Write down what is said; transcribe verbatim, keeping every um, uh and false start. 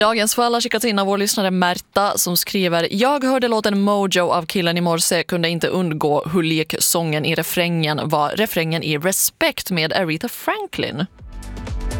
Dagens fall har skickats in av vår lyssnare Märta som skriver: Jag hörde låten Mojo av Killen i morse, kunde inte undgå hur lik sången i refrängen var refrängen i Respect med Aretha Franklin.